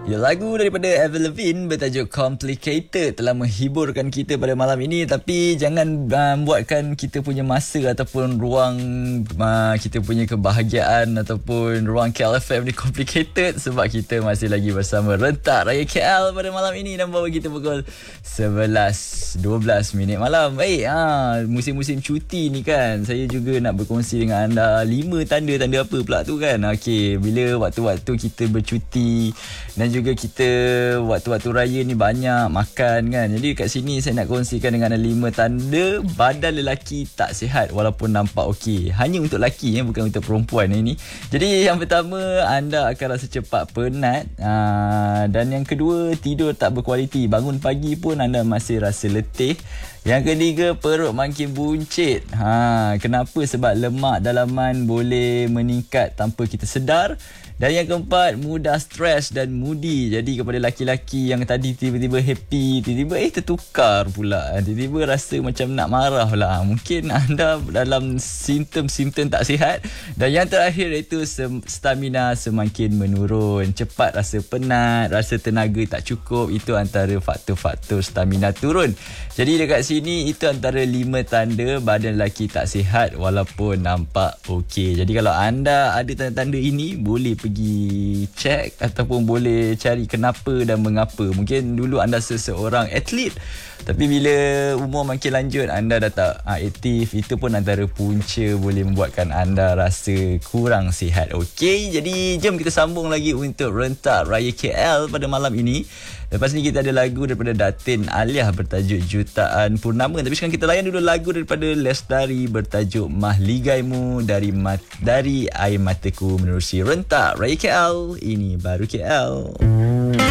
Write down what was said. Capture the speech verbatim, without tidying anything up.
Ya, lagu daripada Avril Lavigne bertajuk Complicated telah menghiburkan kita pada malam ini. Tapi jangan uh, buatkan kita punya masa ataupun ruang uh, kita punya kebahagiaan ataupun ruang K L F M ni complicated, sebab kita masih lagi bersama Rentak Raya K L pada malam ini dan bawa kita pukul sebelas dua belas minit malam. Baik, ha, musim-musim cuti ni kan, saya juga nak berkongsi dengan anda lima tanda. Tanda apa pula tu kan? Okey, bila waktu-waktu kita bercuti dan juga kita waktu-waktu raya ni banyak makan kan. Jadi kat sini saya nak kongsikan dengan anda lima tanda badan lelaki tak sihat walaupun nampak okey. Hanya untuk lelaki ya, bukan untuk perempuan ini. Jadi yang pertama, anda akan rasa cepat penat. Aa, dan yang kedua, tidur tak berkualiti. Bangun pagi pun anda masih rasa letih. Yang ketiga, perut makin buncit. Ha, kenapa? Sebab lemak dalaman boleh meningkat tanpa kita sedar. Dan yang keempat, mudah stres dan moody. Jadi kepada lelaki-lelaki yang tadi tiba-tiba happy, tiba-tiba eh tertukar pula, tiba-tiba rasa macam nak marah pula, mungkin anda dalam simptom-simptom tak sihat. Dan yang terakhir iaitu stamina semakin menurun. Cepat rasa penat, rasa tenaga tak cukup. Itu antara faktor-faktor stamina turun. Jadi dekat sini itu antara lima tanda badan lelaki tak sihat walaupun nampak okey. Jadi kalau anda ada tanda-tanda ini, boleh pergi check ataupun boleh cari kenapa dan mengapa. Mungkin dulu anda seseorang atlet, tapi bila umur makin lanjut anda dah tak ha, aktif. Itu pun antara punca boleh membuatkan anda rasa kurang sihat. Okey, jadi jom kita sambung lagi untuk Rentak Raya K L pada malam ini. Lepas ni kita ada lagu daripada Datin Aliah bertajuk Jutaan Purnama. Tapi sekarang kita layan dulu lagu daripada Lestari bertajuk Mahligaimu dari mat, dari Air Mataku menerusi Rentak Raya K L. Ini baru K L.